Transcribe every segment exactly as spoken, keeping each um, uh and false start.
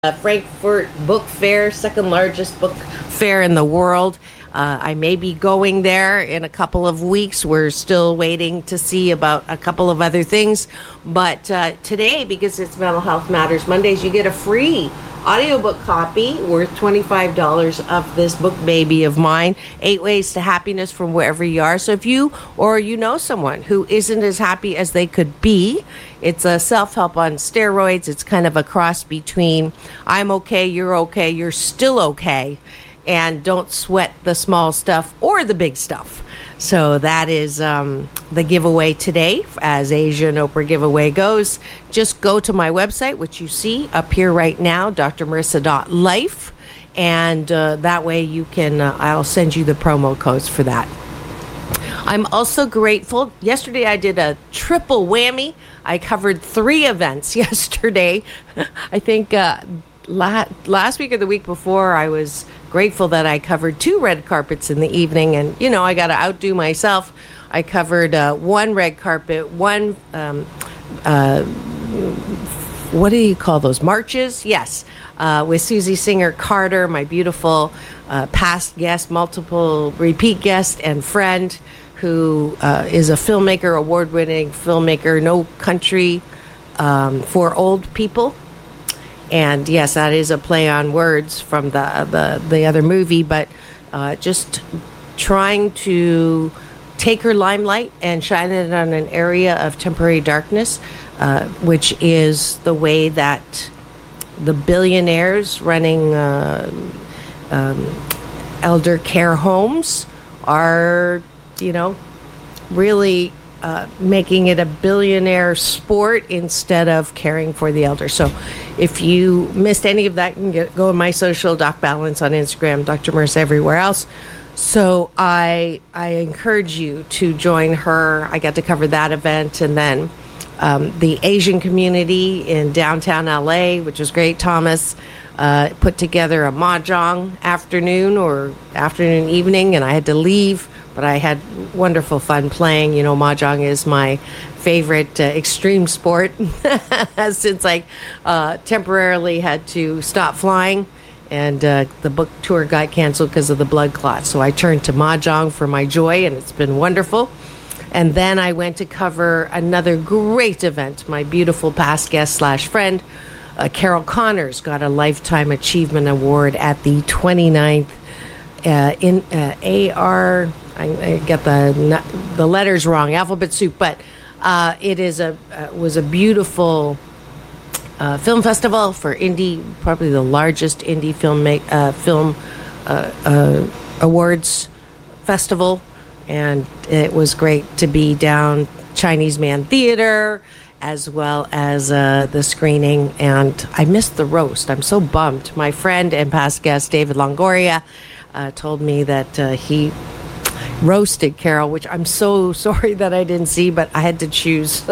uh, Frankfurt Book Fair, second largest book fair in the world. Uh, I may be going there in a couple of weeks. We're still waiting to see about a couple of other things. But uh, today, because it's Mental Health Matters Mondays, you get a free audiobook copy worth twenty-five dollars of this book baby of mine, Eight Ways to Happiness from Wherever You Are. So if you or you know someone who isn't as happy as they could be, it's a self-help on steroids. It's kind of a cross between I'm okay, you're okay, you're still okay, and don't sweat the small stuff or the big stuff. So that is um, the giveaway today, as Asia and Oprah giveaway goes. Just go to my website, which you see up here right now, d r marissa dot life, and uh, that way you can, uh, I'll send you the promo codes for that. I'm also grateful. Yesterday I did a triple whammy. I covered three events yesterday. I think uh, la- last week or the week before, I was grateful that I covered two red carpets in the evening. And, you know, I got to outdo myself. I covered uh, one red carpet, one, um, uh, what do you call those? Marches? Yes. Uh, with Susie Singer Carter, my beautiful uh, past guest, multiple repeat guest and friend, who uh, is a filmmaker, award-winning filmmaker, No Country um, for Old People. And yes, that is a play on words from the the, the other movie, but uh, just trying to take her limelight and shine it on an area of temporary darkness, uh, which is the way that the billionaires running uh, um, elder care homes are, you know, really uh, making it a billionaire sport instead of caring for the elder. So if you missed any of that, you can get, go on my social, Doc Balance on Instagram, Doctor Merce everywhere else. So I I encourage you to join her. I got to cover that event, and then um, the Asian community in downtown L A, which was great. Thomas uh, put together a mahjong afternoon or afternoon evening, and I had to leave, but I had wonderful fun playing. You know, mahjong is my favorite uh, extreme sport since I uh, temporarily had to stop flying. And uh, the book tour got canceled because of the blood clot. So I turned to mahjong for my joy, and it's been wonderful. And then I went to cover another great event. My beautiful past guest slash friend, uh, Carol Connors, got a Lifetime Achievement Award at the twenty-ninth uh, in uh, A R. I, I get the the letters wrong, Alphabet Soup, but uh, it is a uh, was a beautiful Uh, film festival for indie, probably the largest indie film make, uh, film uh, uh, awards festival, and it was great to be down Chinese Man Theater as well as uh, the screening. And I missed the roast. I'm so bummed. My friend and past guest David Longoria uh, told me that uh, he roasted Carol, which I'm so sorry that I didn't see, but I had to choose.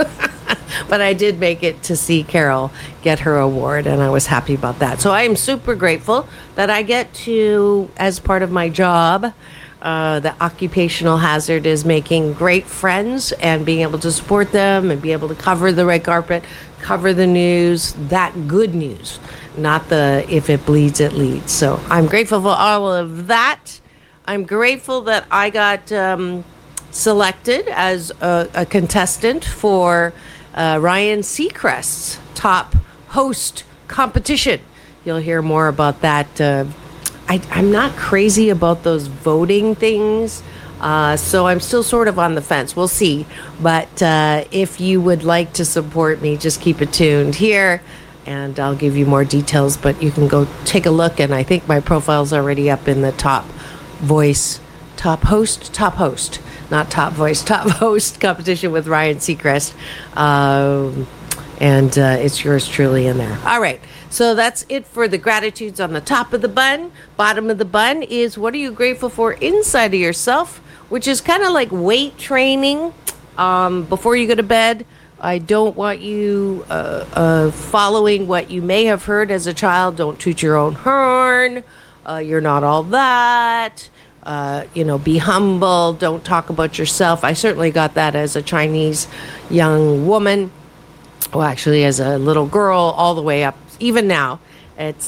But I did make it to see Carol get her award, and I was happy about that. So I am super grateful that I get to, as part of my job, uh, the occupational hazard is making great friends and being able to support them and be able to cover the red carpet, cover the news, that good news, not the if it bleeds, it leads. So I'm grateful for all of that. I'm grateful that I got um, selected as a, a contestant for Uh, Ryan Seacrest's top host competition. You'll hear more about that. Uh, I, I'm not crazy about those voting things, uh, so I'm still sort of on the fence. We'll see. But uh, if you would like to support me, just keep it tuned here, and I'll give you more details. But you can go take a look, and I think my profile's already up in the top voice, top host, top host. Not top voice, top host competition with Ryan Seacrest. Um, and uh, it's yours truly in there. All right. So that's it for the gratitudes on the top of the bun. Bottom of the bun is what are you grateful for inside of yourself, which is kind of like weight training um, before you go to bed. I don't want you uh, uh, following what you may have heard as a child. Don't toot your own horn. Uh, you're not all that. Uh, you know, be humble. Don't talk about yourself. I certainly got that as a Chinese young woman. Well, actually, as a little girl, all the way up, even now. It's